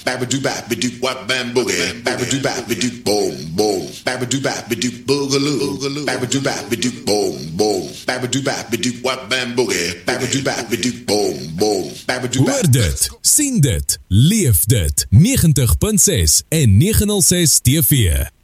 Babba-doo-bap-ba-doo, wop bam boogie. Babba-doo-bap-ba-doo, boom, boom. Babba-doo-bap-ba-doo, boogaloo. Babba-doo-bap-ba-doo, boom, boom. Babba-doo-bap-ba-doo, wop bam boogie. Babba-doo-bap-ba-doo, boom, boom. Hoor dit, sien dit, leef dit. 90.6 en 906 TV.